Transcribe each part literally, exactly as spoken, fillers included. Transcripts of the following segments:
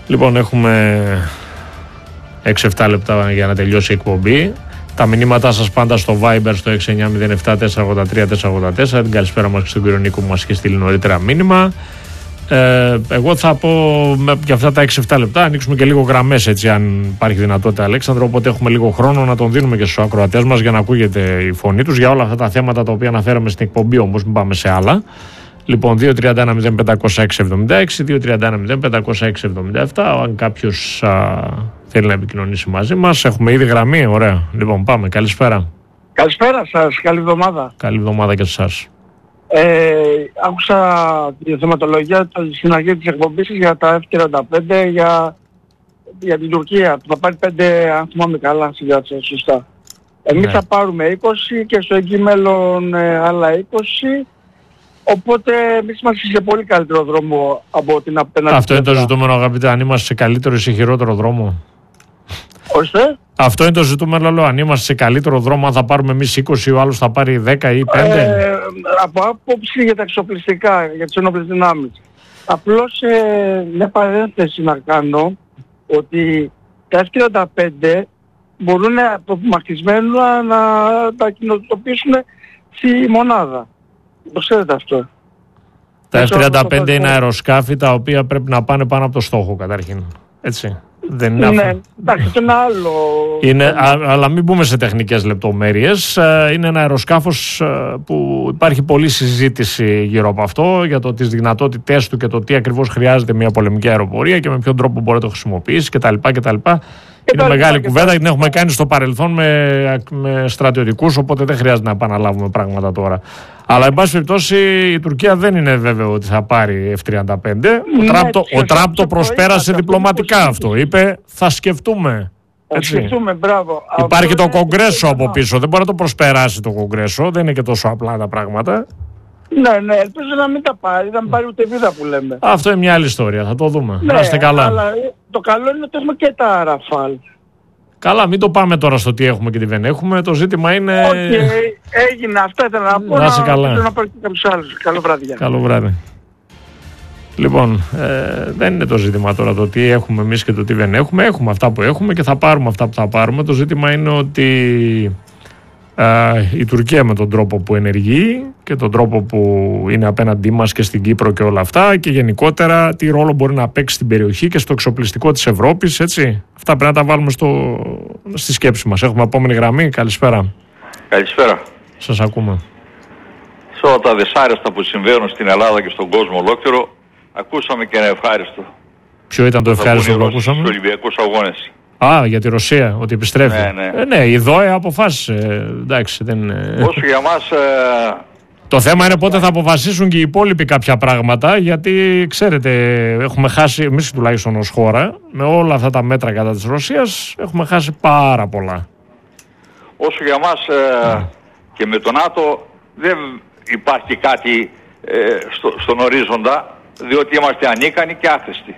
Λοιπόν, έχουμε έξι εφτά λεπτά για να τελειώσει η εκπομπή. Τα μηνύματά σας πάντα στο Viber στο έξι εννιά μηδέν επτά τέσσερα ογδόντα τρία τέσσερα ογδόντα τέσσερα. Την καλησπέρα μας και στον κύριο Νίκο που μας είχε στείλει νωρίτερα μήνυμα. Ε, εγώ θα πω για αυτά τα έξι εφτά λεπτά ανοίξουμε και λίγο γραμμές, έτσι, αν υπάρχει δυνατότητα, Αλέξανδρο. Οπότε έχουμε λίγο χρόνο να τον δίνουμε και στους ακροατές μας για να ακούγεται η φωνή τους για όλα αυτά τα θέματα τα οποία αναφέραμε στην εκπομπή, όμως μην πάμε σε άλλα. Λοιπόν, δύο τρία ένα μηδέν πέντε μηδέν έξι εβδομήντα έξι, δύο τρία ένα μηδέν πέντε μηδέν έξι εβδομήντα επτά. Αν κάποιος α, θέλει να επικοινωνήσει μαζί μας, έχουμε ήδη γραμμή. Ωραία. Λοιπόν, πάμε. Καλησπέρα. Καλησπέρα σας. Καλή εβδομάδα. Καλή εβδομάδα και σε εσάς. Ε, άκουσα τη θεματολογία στην αρχή της εκπομπής για τα εφ τριάντα πέντε για, για την Τουρκία. Θα πάρει πέντε, αν θυμάμαι καλά, συγκάτσε, σωστά. Εμείς ναι. θα πάρουμε είκοσι και στο εκεί μέλλον ε, άλλα είκοσι. Οπότε εμείς είμαστε σε πολύ καλύτερο δρόμο από την απέναντι. Αυτό είναι το ζητούμενο, αγαπητέ, αν είμαστε σε καλύτερο ή σε χειρότερο δρόμο. Ώστε. Αυτό είναι το ζητούμενο, λέω. Αν είμαστε σε καλύτερο δρόμο, αν θα πάρουμε εμείς είκοσι, ο άλλος θα πάρει δέκα ή πέντε. Ε, από άποψη για τα εξοπλιστικά, για τις ενόπλες δυνάμεις. Απλώς ε, μια παρένθεση να κάνω ότι τα εφ τριάντα πέντε μπορούν απομακρυσμένα να τα κοινοτοποιήσουν στη μονάδα. Το ξέρετε αυτό. Τα εφ τριάντα πέντε είναι αεροσκάφη τα οποία πρέπει να πάνε πάνω από το στόχο καταρχήν. Έτσι. Δεν είναι ναι, εντάξει, είναι άλλο. Είναι, α, αλλά μην μπούμε σε τεχνικές λεπτομέρειες. Είναι ένα αεροσκάφος που υπάρχει πολλή συζήτηση γύρω από αυτό για το τις δυνατότητές του και το τι ακριβώς χρειάζεται μια πολεμική αεροπορία και με ποιον τρόπο μπορεί να το χρησιμοποιήσει κτλ. κτλ. Είναι τα μεγάλη κουβέντα και την έχουμε κάνει στο παρελθόν με, με στρατιωτικούς, οπότε δεν χρειάζεται να επαναλάβουμε πράγματα τώρα. Αλλά, εν πάση περιπτώσει, η Τουρκία δεν είναι βέβαιο ότι θα πάρει εφ τριάντα πέντε. Ο ναι, Τραμπ το, ο Τραμπ το προσπέρασε διπλωματικά αυτό. Είπε, θα σκεφτούμε. Θα σκεφτούμε, μπράβο. Υπάρχει αυτό το Κογκρέσο από πίσω. Δεν μπορεί να το προσπεράσει το Κογκρέσο. Δεν είναι και τόσο απλά τα πράγματα. Ναι, ναι, ελπίζω να μην τα πάρει, να μην πάρει ούτε βίδα που λέμε. Αυτό είναι μια άλλη ιστορία, θα το δούμε. Ναι, να είστε καλά. Αλλά το καλό είναι ότι έχουμε και τα Ραφάλ. Καλά, μην το πάμε τώρα στο τι έχουμε και τι δεν έχουμε. Το ζήτημα είναι. Οκ, okay, έγινε. Αυτά ήθελα να πω. Να είσαι καλά. Να πάρει και κάποιους άλλους. Καλό βράδυ. Καλό βράδυ. Λοιπόν, ε, δεν είναι το ζήτημα τώρα το τι έχουμε εμείς και το τι δεν έχουμε. Έχουμε αυτά που έχουμε και θα πάρουμε αυτά που θα πάρουμε. Το ζήτημα είναι ότι η Τουρκία με τον τρόπο που ενεργεί και τον τρόπο που είναι απέναντί μας και στην Κύπρο και όλα αυτά και γενικότερα τι ρόλο μπορεί να παίξει στην περιοχή και στο εξοπλιστικό της Ευρώπης, έτσι. Αυτά πρέπει να τα βάλουμε στο, στη σκέψη μας. Έχουμε επόμενη γραμμή. Καλησπέρα. Καλησπέρα. Σας ακούμε. Σε όλα τα δυσάρεστα που συμβαίνουν στην Ελλάδα και στον κόσμο ολόκληρο, ακούσαμε και ένα ευχάριστο. Ποιο ήταν το ευχάριστο που ακούσαμε? Στους Ολυμπιακούς Αγώνες. Α, για τη Ρωσία, ότι επιστρέφει. Ναι, ναι. Ε, ναι, η ΔΟΕ αποφάσισε. Εντάξει, δεν... Όσο για μας... Ε... Το θέμα είναι πότε θα αποφασίσουν και οι υπόλοιποι κάποια πράγματα, γιατί ξέρετε, έχουμε χάσει, εμείς τουλάχιστον ως χώρα, με όλα αυτά τα μέτρα κατά της Ρωσίας, έχουμε χάσει πάρα πολλά. Όσο για μας ε, και με το ΝΑΤΟ δεν υπάρχει κάτι ε, στο, στον ορίζοντα, διότι είμαστε ανίκανοι και άχρηστοι.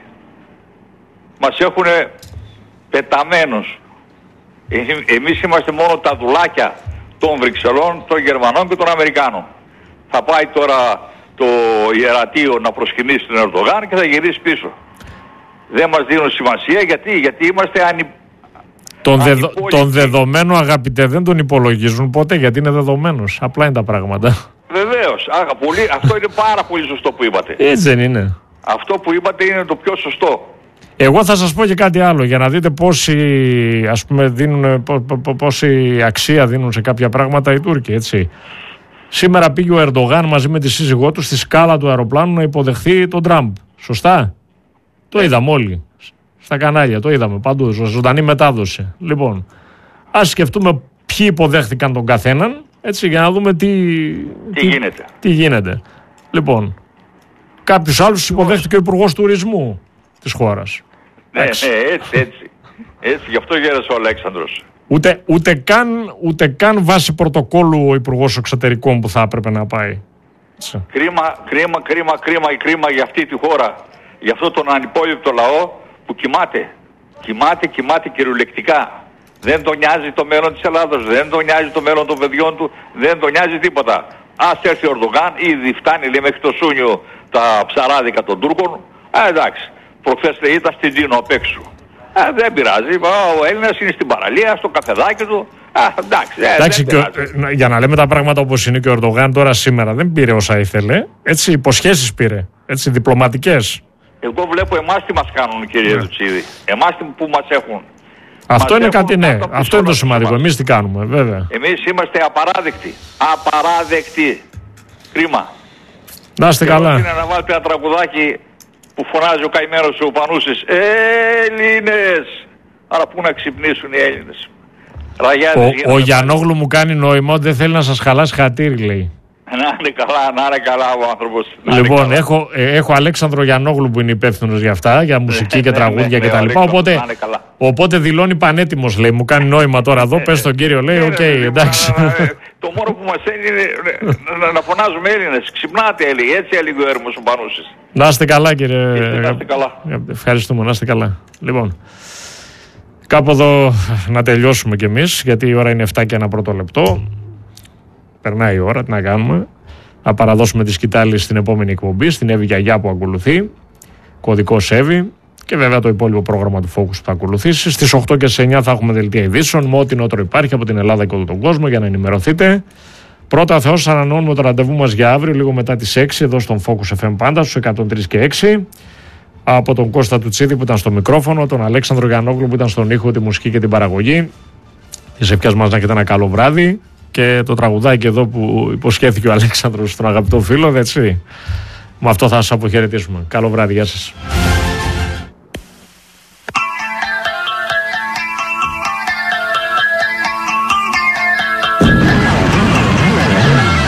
Μας έχουν πεταμένους. Εμείς είμαστε μόνο τα δουλάκια των Βρυξελών, των Γερμανών και των Αμερικάνων. Θα πάει τώρα το ιερατείο να προσκυνήσει τον Ερντογάν και θα γυρίσει πίσω. Δεν μας δίνουν σημασία γιατί, γιατί είμαστε ανι... Τον, δεδο... τον δεδομένο, αγαπητέ, δεν τον υπολογίζουν ποτέ γιατί είναι δεδομένος. Απλά είναι τα πράγματα. Βεβαίως. Α, πολύ... Αυτό είναι πάρα πολύ σωστό που είπατε. Έτσι δεν είναι? Αυτό που είπατε είναι το πιο σωστό. Εγώ θα σας πω και κάτι άλλο για να δείτε πόση, ας πούμε, δίνουν, πό, πό, πόση αξία δίνουν σε κάποια πράγματα οι Τούρκοι, έτσι. Σήμερα πήγε ο Ερντογάν μαζί με τη σύζυγό του στη σκάλα του αεροπλάνου να υποδεχθεί τον Τραμπ. Σωστά? Το είδαμε όλοι. Στα κανάλια, το είδαμε παντού. Ζωντανή μετάδοση. Λοιπόν, ας σκεφτούμε ποιοι υποδέχθηκαν τον καθέναν, έτσι, για να δούμε τι, τι, τι, γίνεται. τι γίνεται. Λοιπόν, κάποιους άλλους υποδέχτηκε ο Υπουργός Τουρισμού της χώρας. Ναι, ναι, έτσι, έτσι. Έτσι, γι' αυτό γέρασε ο Αλέξανδρος. Ούτε, ούτε, καν, ούτε καν βάσει πρωτοκόλλου ο Υπουργός Εξωτερικών που θα έπρεπε να πάει. Κρίμα, κρίμα, κρίμα, κρίμα, κρίμα για αυτή τη χώρα. Για αυτό τον ανυπόλοιπτο λαό που κοιμάται. Κοιμάται, κοιμάται κυριολεκτικά. Δεν τον νοιάζει το μέλλον της Ελλάδας, δεν τον νοιάζει το μέλλον των παιδιών του, δεν τον νοιάζει τίποτα. Ας έρθει ο Ερντογάν, ήδη φτάνει λέει μέχρι το Σούνιο τα ψαράδικα των Τούρκων. Α, εντάξει. προχθές λέει ήταν στην Τίνο απ' έξω. Ε, δεν πειράζει, ο Έλληνας είναι στην παραλία, στο καφεδάκι του. Α, εντάξει, ε, εντάξει δεν και, ε, για να λέμε τα πράγματα όπως είναι, και ο Ερντογάν τώρα σήμερα δεν πήρε όσα ήθελε. Έτσι, υποσχέσεις πήρε. Έτσι, διπλωματικές. Εγώ βλέπω εμάς τι μας κάνουν, κύριε Λουτσίδη. Εμάς τι που μας έχουν. Αυτό μας είναι κάτι, ναι. Αυτό είναι το σημαντικό. Εμείς τι κάνουμε, βέβαια. Εμείς είμαστε απαράδεκτοι. Απαράδεκτοι. Κρίμα. Να είστε καλά. Είναι να βάλει ένα τραγουδάκι που φωνάζει ο καημένος ο Πανούσης. Έλληνες! Άρα πού να ξυπνήσουν οι Έλληνες. Ραγιάδες, ο ο Γιαννόγλου μου κάνει νόημα ότι δεν θέλει να σας χαλάσει χατήρι, λέει. Να είναι καλά, να είναι καλά ο άνθρωπος. Λοιπόν, έχω, ε, έχω Αλέξανδρο Γιαννόγλου που είναι υπεύθυνος για αυτά, για μουσική και τραγούδια κτλ. Οπότε, οπότε δηλώνει πανέτοιμος, λέει. Μου κάνει νόημα τώρα εδώ, πες τον κύριο, λέει, οκ, εντάξει. Το μόνο που μας θέλει είναι να φωνάζουμε Έλληνες. Ξυπνάτε, έλεγε. Έτσι έλεγε ο Έρμος ο Πανούσης. Να είστε καλά, κύριε. Να είστε καλά. Ευχαριστούμε, να είστε καλά. Λοιπόν, κάπου εδώ να τελειώσουμε κι εμείς, γιατί η ώρα είναι επτά και ένα πρώτο λεπτό. Περνάει η ώρα, τι να κάνουμε. Να παραδώσουμε τη σκητάλη στην επόμενη εκπομπή, στην Εύη Γιαγιά που ακολουθεί. Κωδικός Εύη. Και βέβαια το υπόλοιπο πρόγραμμα του Focus που θα ακολουθήσει. Στις οκτώ και στις εννιά θα έχουμε δελτία ειδήσεων με ό,τι νότρο υπάρχει από την Ελλάδα και όλο τον κόσμο για να ενημερωθείτε. Πρώτα Θεός, ανανεώνουμε το ραντεβού μας για αύριο, λίγο μετά τις έξι, εδώ στον Focus εφ εμ πάντα, στους εκατόν τρία και έξι. Από τον Κώστα Τουτσίδη που ήταν στο μικρόφωνο, τον Αλέξανδρο Γιαννόγλου που ήταν στον ήχο, τη μουσική και την παραγωγή. Τις ευχές μας να έχετε ένα καλό βράδυ. Και το τραγουδάκι εδώ που υποσχέθηκε ο Αλέξανδρος στον αγαπητό φίλο, έτσι. Με αυτό θα σας αποχαιρετήσουμε. Καλό βράδυ, γεια σας.